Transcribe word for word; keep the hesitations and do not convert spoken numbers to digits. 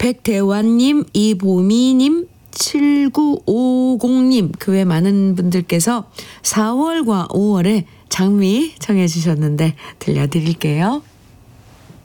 백대환님, 이보미님, 칠구오공님 그 외 많은 분들께서 사월과 오월에 장미 청해 주셨는데 들려드릴게요.